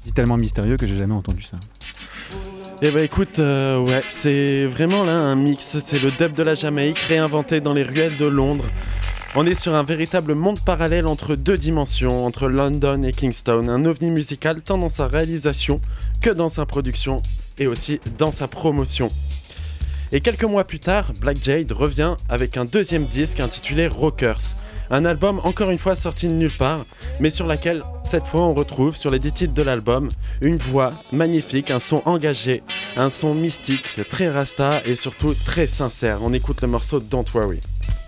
C'est tellement mystérieux que j'ai jamais entendu ça. Eh ben écoute, ouais, c'est vraiment là un mix. C'est le dub de la Jamaïque réinventé dans les ruelles de Londres. On est sur un véritable monde parallèle entre deux dimensions, entre London et Kingston. Un ovni musical tant dans sa réalisation que dans sa production et aussi dans sa promotion. Et quelques mois plus tard, Black Jade revient avec un deuxième disque intitulé Rockers. Un album encore une fois sorti de nulle part, mais sur laquelle, cette fois, on retrouve sur les 10 titres de l'album une voix magnifique, un son engagé, un son mystique, très rasta et surtout très sincère. On écoute le morceau Don't Worry.